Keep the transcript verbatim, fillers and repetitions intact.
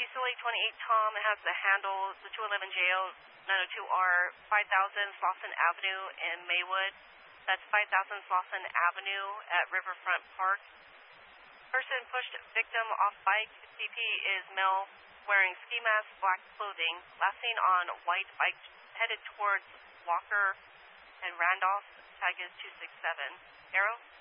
Easterly twenty-eight Tom has the handle, the two eleven J O nine oh two R, five thousand Slauson Avenue in Maywood. That's five thousand Slauson Avenue at Riverfront Park. Person pushed victim off bike. C P is male wearing ski mask, black clothing. Last seen on white bike headed towards Walker and Randolph. Tag is two six seven. Arrow?